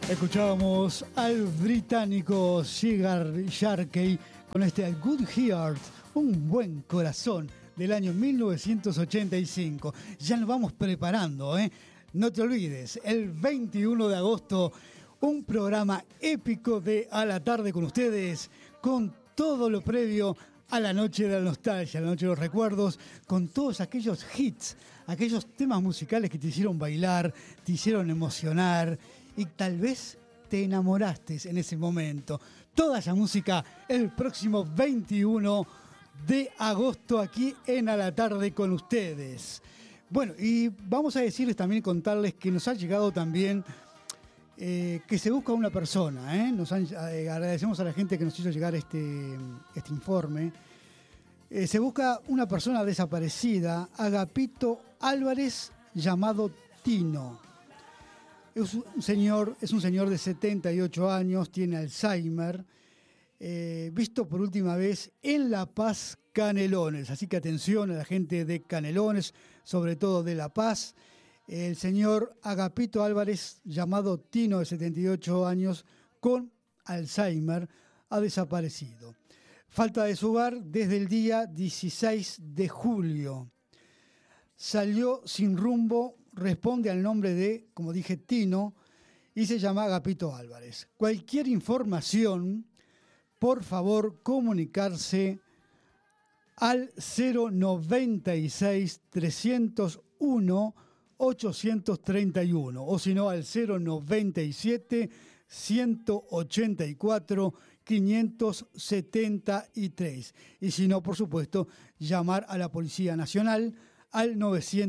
Escuchábamos al británico Cigar Sharkey con este Good Heart, un buen corazón, del año 1985. Ya nos vamos preparando, ¿eh? No te olvides, el 21 de agosto, un programa épico de A la Tarde con ustedes, con todo lo previo a la noche de la nostalgia, la noche de los recuerdos, con todos aquellos hits, aquellos temas musicales que te hicieron bailar, te hicieron emocionar y tal vez te enamoraste en ese momento. Toda esa música el próximo 21 de agosto aquí en A la Tarde con ustedes. Bueno, y vamos a decirles también, contarles que nos ha llegado también que se busca una persona, ¿eh? Agradecemos a la gente que nos hizo llegar este informe. Se busca una persona desaparecida, Agapito Álvarez, llamado Tino. Es un señor de 78 años, tiene Alzheimer, visto por última vez en La Paz, Canelones. Así que atención a la gente de Canelones, sobre todo de La Paz. El señor Agapito Álvarez, llamado Tino, de 78 años, con Alzheimer, ha desaparecido. Falta de su hogar desde el día 16 de julio. Salió sin rumbo, responde al nombre de, como dije, Tino, y se llama Agapito Álvarez. Cualquier información, por favor, comunicarse al 096 301 831 o si no al 097 184 573 y si no, por supuesto, llamar a la Policía Nacional al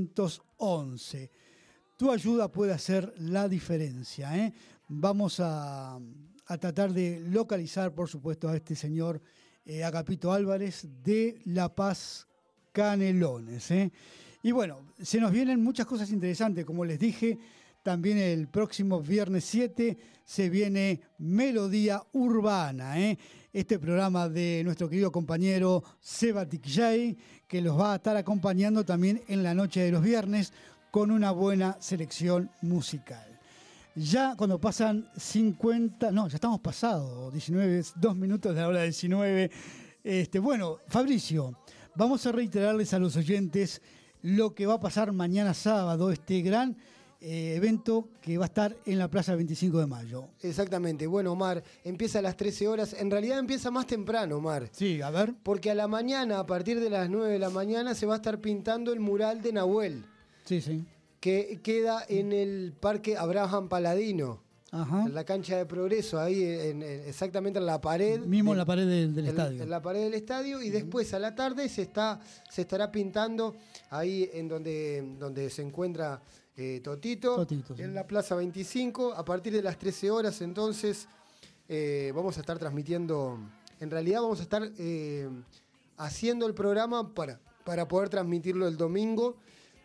911. Tu ayuda puede hacer la diferencia, ¿eh? Vamos a tratar de localizar, por supuesto, a este señor Agapito Álvarez de La Paz, Canelones, ¿eh? Y bueno, se nos vienen muchas cosas interesantes, como les dije. También el próximo viernes 7 se viene Melodía Urbana, ¿eh? Este programa de nuestro querido compañero Seba Tikjay, que los va a estar acompañando también en la noche de los viernes con una buena selección musical. Ya cuando pasan 50, no, ya estamos pasados, 19, 2 minutos de la hora 19. Bueno, Fabricio, vamos a reiterarles a los oyentes lo que va a pasar mañana sábado, este gran evento que va a estar en la Plaza 25 de Mayo. Exactamente. Bueno, Omar, empieza a las 13 horas. En realidad empieza más temprano, Omar. Sí, a ver. Porque a la mañana, a partir de las 9 de la mañana, se va a estar pintando el mural de Nahuel. Sí, sí. Que queda en el Parque Abraham Paladino. Ajá. En la cancha de Progreso, ahí exactamente en la pared. Mismo en la pared del estadio. En la pared del estadio, y después a la tarde se estará pintando ahí en donde se encuentra Totito, sí. En la Plaza 25, a partir de las 13 horas. Entonces vamos a estar transmitiendo, en realidad vamos a estar haciendo el programa para poder transmitirlo el domingo.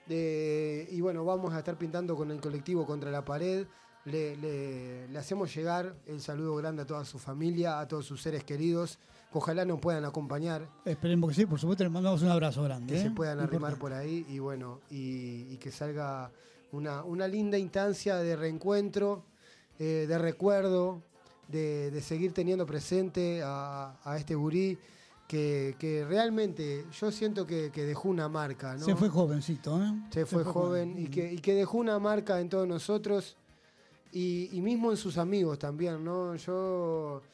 Y bueno, vamos a estar pintando con el colectivo Contra la Pared. Le hacemos llegar el saludo grande a toda su familia, a todos sus seres queridos. Ojalá nos puedan acompañar. Esperemos que sí, por supuesto, les mandamos un abrazo grande. Que se puedan arrimar por ahí y bueno, y que salga una linda instancia de reencuentro, de recuerdo, de seguir teniendo presente a este gurí que realmente yo siento que dejó una marca, ¿no? Se fue jovencito, ¿eh? Se fue joven y que dejó una marca en todos nosotros. Y mismo en sus amigos también, ¿no? Yo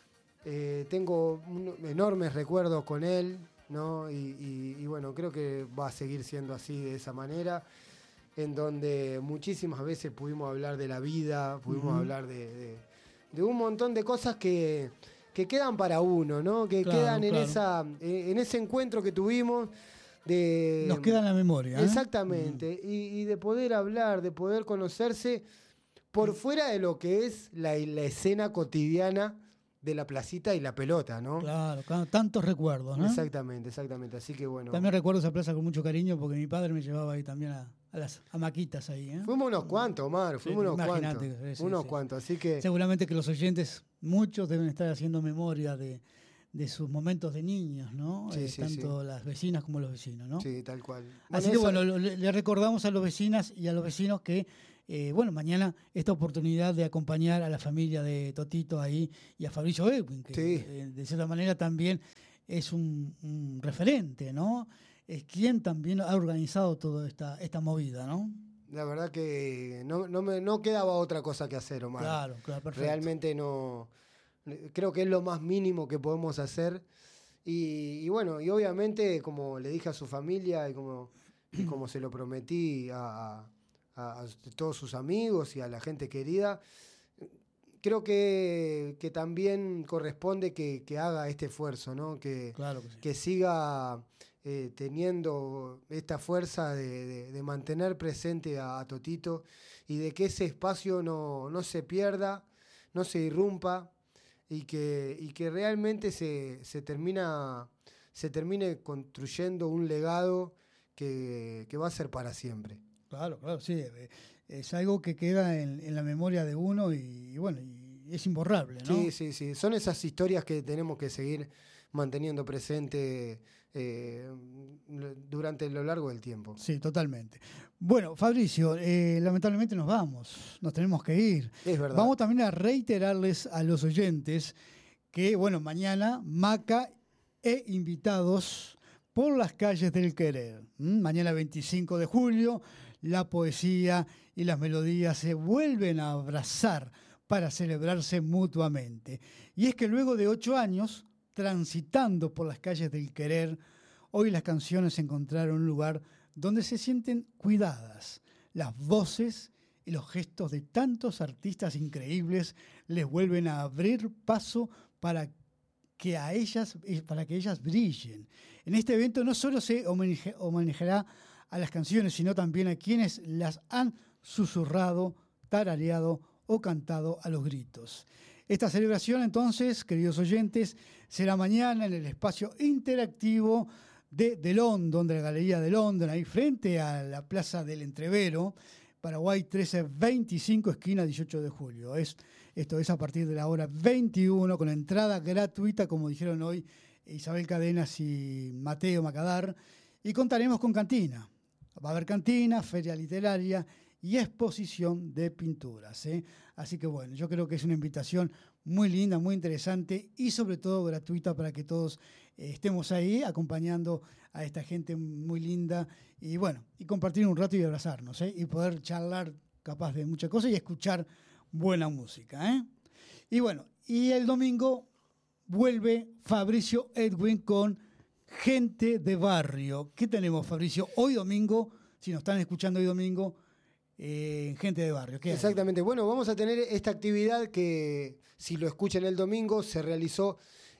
tengo enormes recuerdos con él, ¿no? Y bueno, creo que va a seguir siendo así, de esa manera, en donde muchísimas veces pudimos hablar de la vida, pudimos hablar de un montón de cosas que quedan para uno, ¿no? Que quedan en ese encuentro que tuvimos. Nos queda en la memoria, ¿eh? Exactamente, y de poder hablar, de poder conocerse por fuera de lo que es la escena cotidiana de la placita y la pelota, ¿no? Claro, tantos recuerdos, ¿no? Exactamente. Así que bueno. También recuerdo esa plaza con mucho cariño porque mi padre me llevaba ahí también a las hamaquitas ahí, ¿eh? Fuimos unos cuantos, Omar, unos cuantos. Así que seguramente que los oyentes, muchos deben estar haciendo memoria de sus momentos de niños, ¿no? Tanto las vecinas como los vecinos, ¿no? Sí, tal cual. Así que bueno, le recordamos a los vecinas y a los vecinos que bueno, mañana esta oportunidad de acompañar a la familia de Totito ahí y a Fabricio Edwin, que Sí. de cierta manera también es un referente, ¿no? Es quien también ha organizado toda esta movida, ¿no? La verdad que no quedaba otra cosa que hacer, Omar. Claro, perfecto. Realmente no. Creo que es lo más mínimo que podemos hacer. Y bueno, y obviamente, como le dije a su familia y como se lo prometí a todos sus amigos y a la gente querida, creo que también corresponde que haga este esfuerzo, ¿no? Claro que sí. Que siga teniendo esta fuerza de mantener presente a Totito y de que ese espacio no se pierda, no se irrumpa y que realmente se termine construyendo un legado que va a ser para siempre. Claro, sí. Es algo que queda en la memoria de uno y bueno, y es imborrable, ¿no? Sí. Son esas historias que tenemos que seguir manteniendo presente durante lo largo del tiempo. Sí, totalmente. Bueno, Fabricio, lamentablemente nos tenemos que ir. Es verdad. Vamos también a reiterarles a los oyentes que, bueno, mañana Maca e invitados por las calles del querer. Mañana 25 de julio, la poesía y las melodías se vuelven a abrazar para celebrarse mutuamente. Y es que luego de 8 años, transitando por las calles del querer, hoy las canciones encontraron un lugar donde se sienten cuidadas. Las voces y los gestos de tantos artistas increíbles les vuelven a abrir paso para que ellas brillen. En este evento no solo se homenajeará a las canciones, sino también a quienes las han susurrado, tarareado o cantado a los gritos. Esta celebración, entonces, queridos oyentes, será mañana en el espacio interactivo de London, de la Galería de London, ahí frente a la Plaza del Entrevero, Paraguay 1325, esquina 18 de julio. Esto es a partir de la hora 21, con entrada gratuita, como dijeron hoy Isabel Cadenas y Mateo Macadar, y contaremos con cantina. Va a haber cantina, feria literaria y exposición de pinturas, ¿eh? Así que bueno, yo creo que es una invitación muy linda, muy interesante y sobre todo gratuita para que todos estemos ahí acompañando a esta gente muy linda y bueno, y compartir un rato y abrazarnos, ¿eh? Y poder charlar capaz de muchas cosas y escuchar buena música, ¿eh? Y bueno, y el domingo vuelve Fabricio Edwin con Gente de Barrio. ¿Qué tenemos, Fabricio? Hoy domingo, si nos están escuchando hoy domingo, Gente de Barrio. ¿Qué Exactamente. Hay? Bueno, vamos a tener esta actividad que, si lo escuchan el domingo, se realizó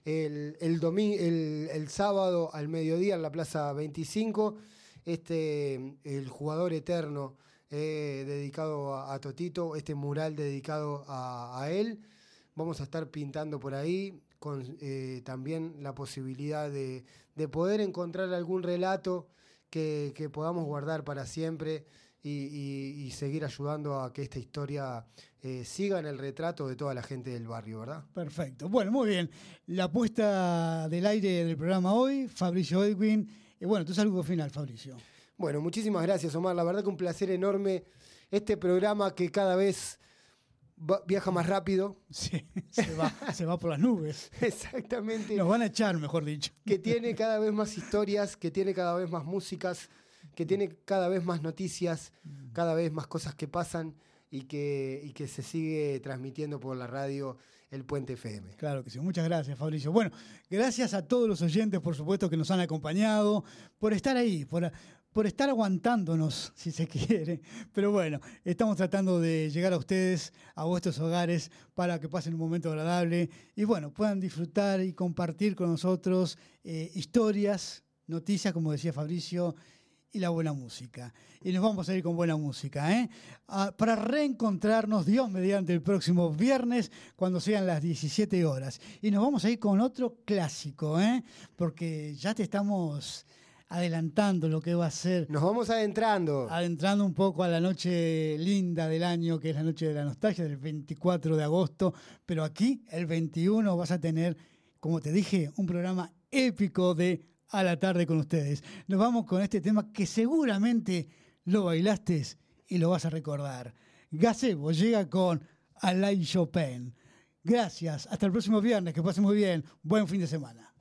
el sábado al mediodía en la Plaza 25. El jugador eterno dedicado a Totito, este mural dedicado a él. Vamos a estar pintando por ahí, con también la posibilidad de poder encontrar algún relato que podamos guardar para siempre y seguir ayudando a que esta historia siga en el retrato de toda la gente del barrio, ¿verdad? Perfecto. Bueno, muy bien. La puesta del aire del programa hoy, Fabricio Edwin. Bueno, tu saludo final, Fabricio. Bueno, muchísimas gracias, Omar. La verdad que un placer enorme. Este programa que cada vez viaja más rápido. Sí, se va por las nubes. Exactamente. Nos van a echar, mejor dicho. Que tiene cada vez más historias, que tiene cada vez más músicas, que tiene cada vez más noticias, cada vez más cosas que pasan y que se sigue transmitiendo por la radio El Puente FM. Claro que sí. Muchas gracias, Fabricio. Bueno, gracias a todos los oyentes, por supuesto, que nos han acompañado, por estar ahí, por estar aguantándonos, si se quiere. Pero bueno, estamos tratando de llegar a ustedes, a vuestros hogares, para que pasen un momento agradable y bueno, puedan disfrutar y compartir con nosotros historias, noticias, como decía Fabricio, y la buena música. Y nos vamos a ir con buena música, ¿eh? Para reencontrarnos, Dios mediante, el próximo viernes, cuando sean las 17 horas. Y nos vamos a ir con otro clásico, ¿eh? Porque ya te estamos adelantando lo que va a ser. Nos vamos adentrando. Adentrando un poco a la noche linda del año, que es la noche de la nostalgia, del 24 de agosto. Pero aquí, el 21, vas a tener, como te dije, un programa épico de A la Tarde con ustedes. Nos vamos con este tema que seguramente lo bailaste y lo vas a recordar. Gazebo llega con Alain Chopin. Gracias, hasta el próximo viernes, que pasen muy bien, buen fin de semana.